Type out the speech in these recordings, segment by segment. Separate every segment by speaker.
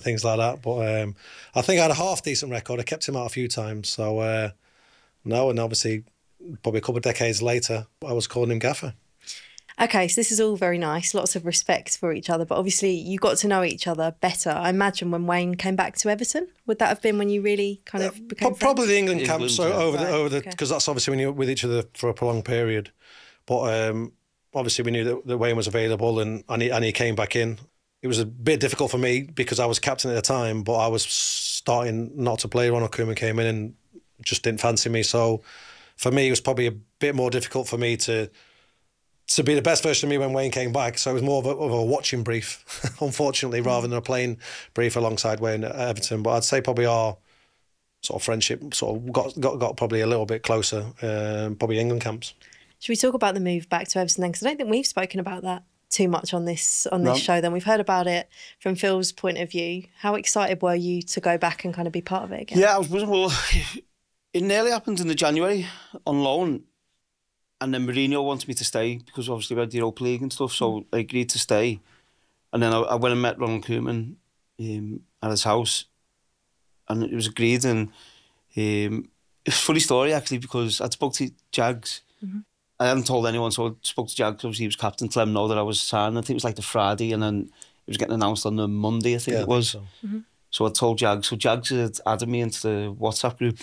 Speaker 1: things like that. But I think I had a half decent record. I kept him out a few times. So no, and obviously probably a couple of decades later, I was calling him Gaffer.
Speaker 2: Okay, so this is all very nice, lots of respect for each other, but obviously you got to know each other better. I imagine when Wayne came back to Everton, would that have been when you really kind of became
Speaker 1: probably
Speaker 2: friends?
Speaker 1: the England camp, so over the
Speaker 2: okay.
Speaker 1: because that's obviously when you're with each other for a prolonged period. But obviously we knew that Wayne was available and he came back in. It was a bit difficult for me because I was captain at the time, but I was starting not to play. Ronald Koeman came in and just didn't fancy me. So for me, it was probably a bit more difficult for me to be the best version of me when Wayne came back. So it was more of a watching brief, unfortunately, rather than a playing brief alongside Wayne at Everton. But I'd say probably our sort of friendship sort of got probably a little bit closer, probably England camps.
Speaker 2: Should we talk about the move back to Everton then? Because I don't think we've spoken about that too much on this show. Then we've heard about it from Phil's point of view. How excited were you to go back and kind of be part of it again?
Speaker 3: Yeah, well, it nearly happened in the January on loan. And then Mourinho wanted me to stay because obviously we had the Europa League and stuff, so I agreed to stay. And then I went and met Ronald Koeman at his house, and it was agreed. And it's a funny story actually because I spoke to Jags. Mm-hmm. I hadn't told anyone, so I spoke to Jags because he was captain to let him know that I was signed. I think it was like the Friday, and then it was getting announced on the Monday, I think it was.
Speaker 1: So.
Speaker 2: Mm-hmm.
Speaker 3: So I told Jags. So Jags had added me into the WhatsApp group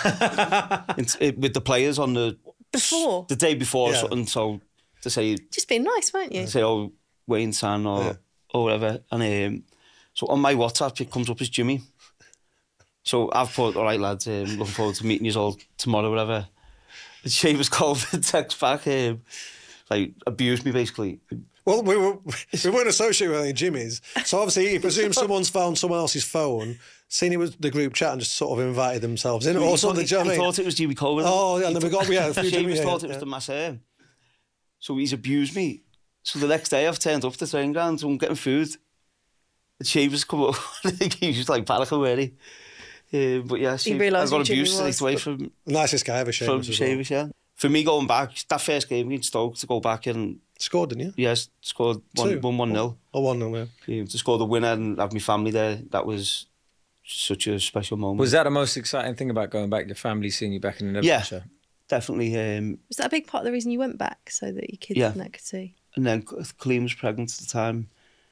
Speaker 3: with the players on the day before, yeah. So to say,
Speaker 2: just being nice, weren't you?
Speaker 3: To say, oh, Wayne's son or whatever, and so on my WhatsApp it comes up as Jimmy. So I've put, all right lads, looking forward to meeting you all tomorrow, whatever. And Seamus Colvin text back, like abused me basically.
Speaker 1: Well, we weren't associated with any Jimmys, so obviously he presumes someone's found someone else's phone. Seen it was the group chat and just sort of invited themselves in.
Speaker 3: He thought it was Jimmy Colvin.
Speaker 1: Oh, yeah, and then we got
Speaker 3: Seamus thought it was the Masseur. So he's abused me. So the next day I've turned up to the training ground and I'm getting food. And Seamus come up. He was just like panicking, really. But yeah, I got abused straight away from...
Speaker 1: Nicest guy ever,
Speaker 3: Seamus, yeah. For me going back, that first game against Stoke, to go back and...
Speaker 1: Scored, didn't you?
Speaker 3: Yes, scored 1-0.
Speaker 1: Oh, 1-0, yeah.
Speaker 3: To score the winner and have my family there, that was such a special moment.
Speaker 4: Was that the most exciting thing about going back? Your family seeing you back in the Everton show?
Speaker 3: Definitely.
Speaker 2: Was that a big part of the reason you went back, so that your kids and that could see?
Speaker 3: And then Colleen was pregnant at the time.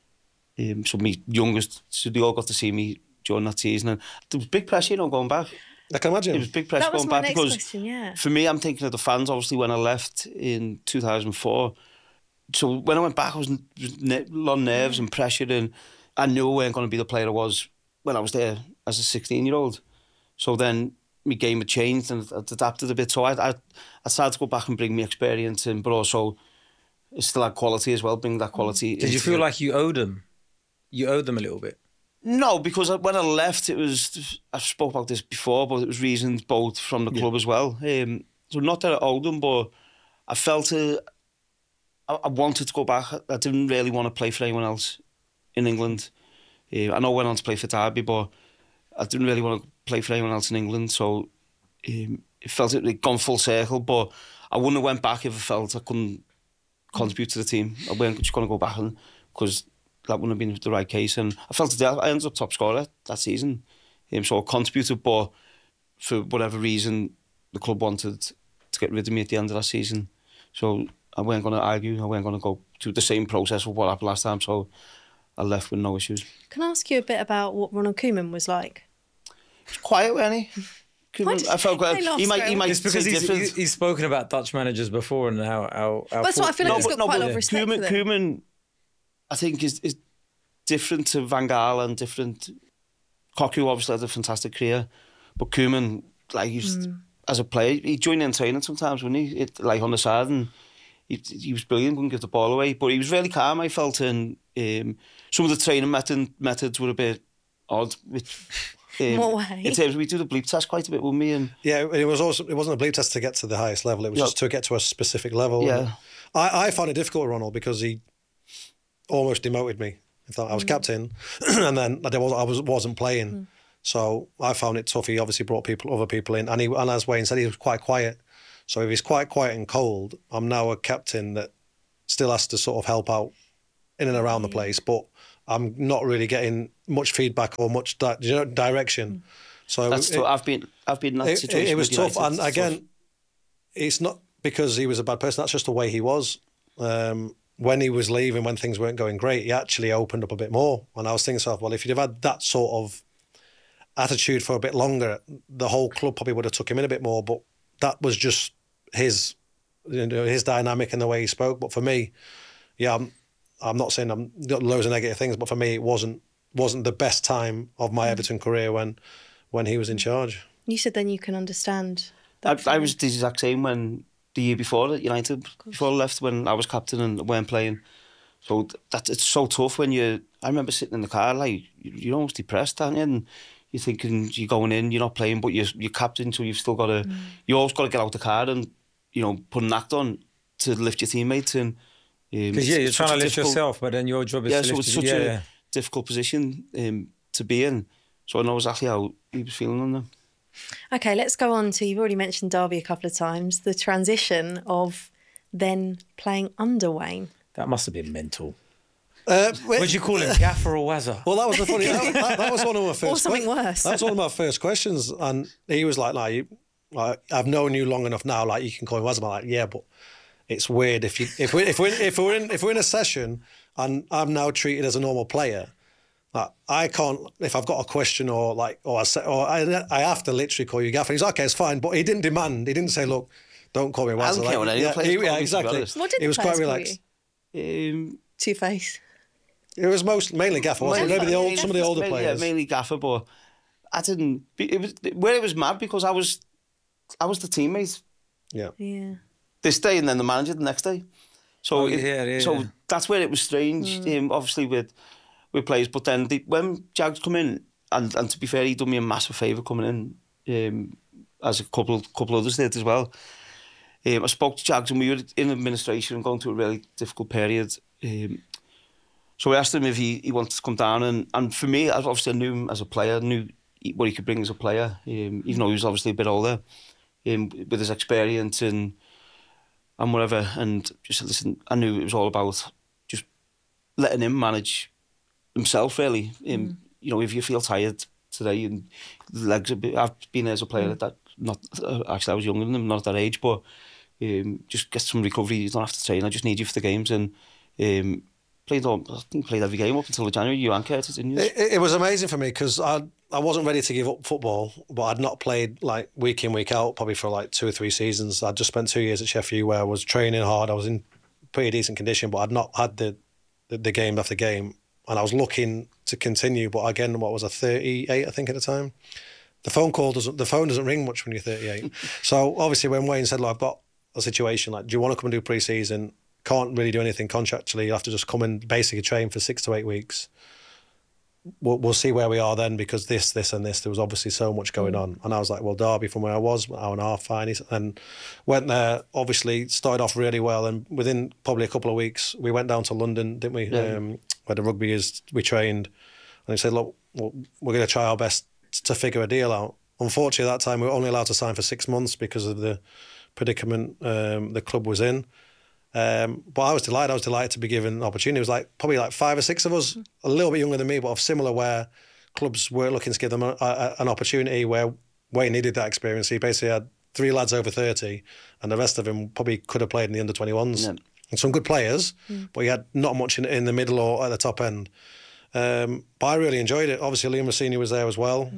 Speaker 3: So my youngest, so they all got to see me during that season. And there was big pressure, going back.
Speaker 1: I can imagine.
Speaker 3: It was big pressure going back because
Speaker 2: question, yeah.
Speaker 3: For me, I'm thinking of the fans, obviously, when I left in 2004. So when I went back, I was a lot of nerves and pressure, and I knew I weren't going to be the player I was when I was there as a 16-year-old. So then my game had changed and I'd adapted a bit. So I started to go back and bring my experience in, but also it still had quality as well, bring that quality.
Speaker 4: Did you feel like you owed them? You owed them a little bit?
Speaker 3: No, because when I left, it was, I've spoke about this before, but it was reasons both from the club as well. So not that I owed them, but I felt I wanted to go back. I didn't really want to play for anyone else in England. I know I went on to play for Derby, but I didn't really want to play for anyone else in England. So it felt it had gone full circle, but I wouldn't have went back if I felt I couldn't contribute to the team. I weren't just going to go back because that wouldn't have been the right case. And I felt I ended up top scorer that season. So I contributed, but for whatever reason, the club wanted to get rid of me at the end of that season. So I weren't going to argue. I weren't going to go through the same process of what happened last time. So I left with no issues.
Speaker 2: Can I ask you a bit about what Ronald Koeman was like?
Speaker 3: He was quiet, wasn't he? I felt quite... He might
Speaker 4: it's because he's spoken about Dutch managers before and how
Speaker 2: that's what I feel like he's got quite a lot of respect for them.
Speaker 3: Koeman, I think, is different to Van Gaal and different... Cocu obviously had a fantastic career, but Koeman, like, as a player, he joined in training sometimes, wouldn't he? Like on the side, and he was brilliant, wouldn't give the ball away, but he was really calm, I felt, and some of the training methods were a bit odd.
Speaker 2: What way?
Speaker 3: In terms, we do the bleep test quite a bit, wouldn't we? And
Speaker 1: yeah, it wasn't a bleep test to get to the highest level. It was just to get to a specific level.
Speaker 3: Yeah,
Speaker 1: I found it difficult with Ronald because he almost demoted me. I thought I was captain, and then I wasn't playing. So I found it tough. He obviously brought other people in, and as Wayne said, he was quite quiet. So if he's quite quiet and cold, I'm now a captain that still has to sort of help out in and around the place, but I'm not really getting much feedback or much direction. So
Speaker 3: That's tough. I've been in that situation.
Speaker 1: It was tough,
Speaker 3: United.
Speaker 1: and again, it's not because he was a bad person. That's just the way he was. When he was leaving, when things weren't going great, he actually opened up a bit more. And I was thinking to myself, well, if you'd have had that sort of attitude for a bit longer, the whole club probably would have took him in a bit more. But that was just his dynamic and the way he spoke. But for me, yeah, I'm not saying I'm got loads of negative things, but for me, it wasn't the best time of my Everton career when he was in charge.
Speaker 2: You said then you can understand.
Speaker 3: I was the exact same when the year before at United, before I left, when I was captain and weren't playing. So it's so tough when I remember sitting in the car, like, you're almost depressed, aren't you? And you're thinking you're going in, you're not playing, but you're captain, so you've still got to, you always got to get out the car and, put an act on to lift your teammates. And
Speaker 4: because you're trying to lift yourself, but then your job is to lift
Speaker 3: it's such a difficult position to be in. So I know exactly how he was feeling on them.
Speaker 2: Okay, let's go on to, you've already mentioned Derby a couple of times, the transition of then playing under Wayne.
Speaker 4: That must have been mental.
Speaker 1: Would
Speaker 4: you call him, Gaffer or Wazza?
Speaker 1: Well, that was the funny. That was one of my first.
Speaker 2: Or something worse.
Speaker 1: That was one of my first questions, and he was like, I've known you long enough now. Like, you can call him Wazza." I'm like, yeah, but it's weird if we're in a session and I'm now treated as a normal player. Like, I can't, if I've got a question I have to literally call you Gaffer. He's like, okay, it's fine, but he didn't demand. He didn't say, look, don't call me Wazza.
Speaker 3: I don't care what any players call me,
Speaker 1: exactly.
Speaker 2: What did
Speaker 1: he was
Speaker 2: the
Speaker 1: quite
Speaker 2: players
Speaker 1: relaxed.
Speaker 2: call you? Two-Face.
Speaker 1: It was mainly Gaffer, wasn't it? Maybe some of the older players.
Speaker 3: Yeah, mainly Gaffer, but I didn't. It was mad because I was the teammate.
Speaker 1: Yeah.
Speaker 2: Yeah.
Speaker 3: This day, and then the manager the next day. So
Speaker 4: so
Speaker 3: that's where it was strange. Obviously with players, but then when Jags come in, and to be fair, he done me a massive favour coming in, as a couple others did as well. I spoke to Jags and we were in administration and going through a really difficult period. So I asked him if he wanted to come down, and for me, obviously I knew him as a player, knew what he could bring as a player, even though he was obviously a bit older, with his experience and whatever. And just listen, I knew it was all about just letting him manage himself, really. If you feel tired today and the legs, I've been there as a player at that. Not actually, I was younger than him, not at that age, but just get some recovery. You don't have to train. I just need you for the games. And played every game up until January. You and Curtis, didn't you?
Speaker 1: It was amazing for me because I wasn't ready to give up football, but I'd not played like week in, week out, probably for like 2 or 3 seasons. I'd just spent 2 years at Sheffield where I was training hard. I was in pretty decent condition, but I'd not had the game after game. And I was looking to continue, but again, what was I, 38, I think, at the time? The phone doesn't ring much when you're 38. So obviously when Wayne said, look, I've got a situation, like, do you want to come and do pre-season? Can't really do anything contractually. You have to just come and basically train for 6 to 8 weeks. We'll see where we are then, because this and this, there was obviously so much going on. And I was like, well, Derby from where I was, an hour and a half, fine. And went there, obviously started off really well. And within probably a couple of weeks, we went down to London, didn't we? Yeah. Where the rugby is, we trained. And he said, look, we're going to try our best to figure a deal out. Unfortunately, at that time, we were only allowed to sign for 6 months because of the predicament the club was in. But I was delighted. I was delighted to be given an opportunity. It was probably 5 or 6 of us, a little bit younger than me, but of similar, where clubs were looking to give them an opportunity, where Wayne needed that experience. He basically had 3 lads over 30, and the rest of them probably could have played in the under 21s. Yeah. And some good players, but he had not much in the middle or at the top end. But I really enjoyed it. Obviously, Liam Rossini was there as well.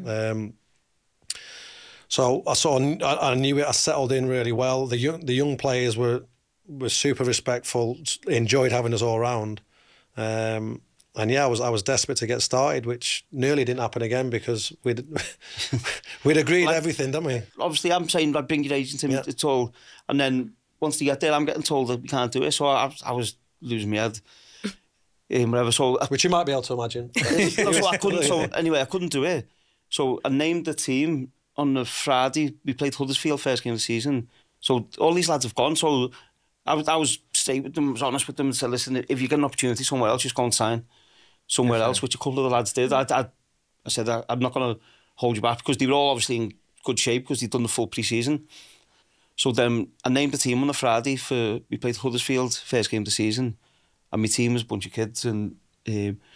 Speaker 1: So I knew it. I settled in really well. The young players were super respectful. Enjoyed having us all around. And yeah, I was desperate to get started, which nearly didn't happen again because we'd agreed everything, didn't we?
Speaker 3: Obviously, I'm saying like bring your agent in at all, and then once they get there, I'm getting told that we can't do it. So I was losing my head. Whatever. So
Speaker 1: which you might be able to imagine.
Speaker 3: So I couldn't. So anyway, I couldn't do it. So I named the team on the Friday. We played Huddersfield first game of the season. So all these lads have gone. So I was straight with them. I was honest with them and said, listen, if you get an opportunity somewhere else, just go and sign somewhere else. Which a couple of the lads did. I said I'm not going to hold you back because they were all obviously in good shape because they'd done the full pre-season. So then I named the team on the Friday we played Huddersfield first game of the season. And my team was a bunch of kids, and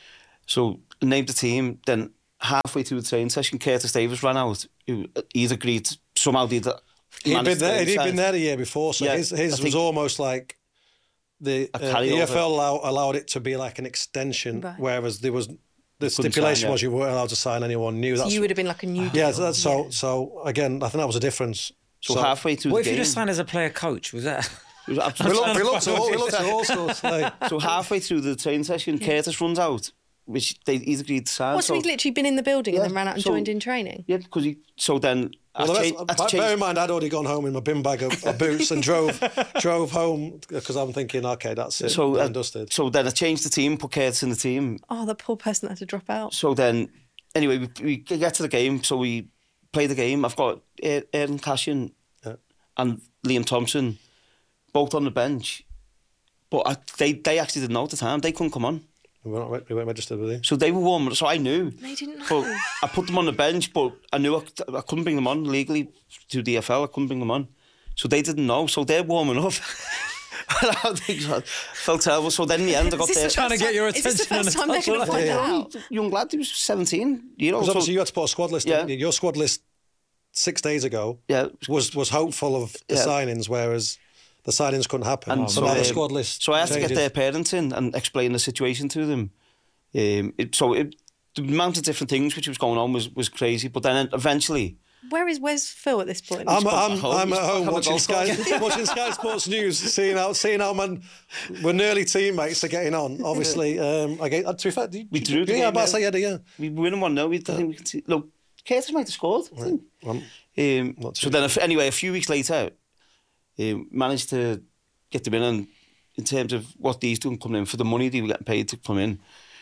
Speaker 3: So named the team. Then halfway through the training session, Curtis Davis ran out. He'd agreed somehow. He'd been
Speaker 1: there the year before, so his was almost like the EFL allowed it to be like an extension, whereas there was the stipulation was you weren't allowed to sign anyone new.
Speaker 2: So you would have been like a new.
Speaker 1: Yeah, so again, I think that was a difference.
Speaker 3: So halfway through
Speaker 4: what
Speaker 3: the
Speaker 4: if
Speaker 3: game,
Speaker 4: you just signed as a player coach? Was that?
Speaker 1: We looked at all sorts.
Speaker 3: So halfway through the training session, Curtis runs out, which he'd agreed to sign.
Speaker 2: So he'd literally been in the building and then ran out and joined in training?
Speaker 3: Yeah, because then...
Speaker 1: bear in mind, I'd already gone home in my bin bag of boots and drove home because I'm thinking, okay, that's it, done and dusted.
Speaker 3: So then I changed the team, put Curtis in the team.
Speaker 2: Oh, the poor person had to drop out.
Speaker 3: So then, anyway, we get to the game, so we play the game. I've got Aaron Cashin and Liam Thompson both on the bench, but they actually didn't know at the time. They couldn't come on.
Speaker 1: We weren't registered with you.
Speaker 3: So they were warm, so I knew.
Speaker 2: They didn't know.
Speaker 3: But I put them on the bench, but I knew I couldn't bring them on legally to the EFL. I couldn't bring them on. So they didn't know. So they're warming up. I think I felt terrible. So then in the end, I got there.
Speaker 4: Trying to get your attention.
Speaker 2: Is this the first time they're going to find out?
Speaker 3: Young lad, he was 17.
Speaker 1: Because obviously you had to put a squad list. Yeah. Your squad list 6 days ago was hopeful of the signings, whereas the signings couldn't happen. And so now the squad list
Speaker 3: So I had
Speaker 1: changes.
Speaker 3: to get their parents in and explain the situation to them. The amount of different things which was going on was crazy. But then eventually...
Speaker 2: Where's Phil at this point?
Speaker 1: I'm at home watching Sky Sports News, seeing how man, we're nearly teammates are getting on. Obviously, to be fair,
Speaker 3: we drew.
Speaker 1: Yeah, but I say yeah.
Speaker 3: We win 1-0. I think we can see. Look, Curtis might have scored. So then, anyway, a few weeks later, managed to get them in, and in terms of what these done coming in for the money they were getting paid to come in,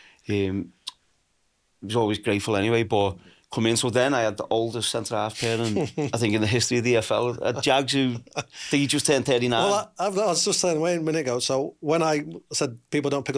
Speaker 3: was always grateful anyway. But come in, so then I had the oldest centre half pairing I think in the history of the EFL. Jags, who I think he just turned 39.
Speaker 1: Well, I was just saying Wayne a minute ago. So when I said people don't pick up